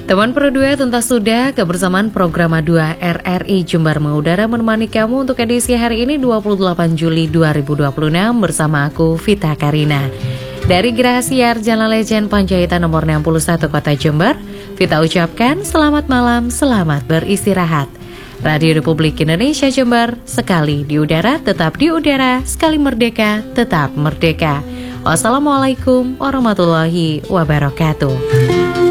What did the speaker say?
Teman Pro 2 tuntas sudah kebersamaan program A2 RRI Jember mengudara menemani kamu untuk edisi hari ini 28 Juli 2026 bersama aku Vita Karina. Dari Geraha Siar Jalan Lejen Panjaitan nomor 61 Kota Jember, Vita ucapkan selamat malam, selamat beristirahat. Radio Republik Indonesia Jember, sekali di udara tetap di udara, sekali merdeka tetap merdeka. Wassalamualaikum warahmatullahi wabarakatuh.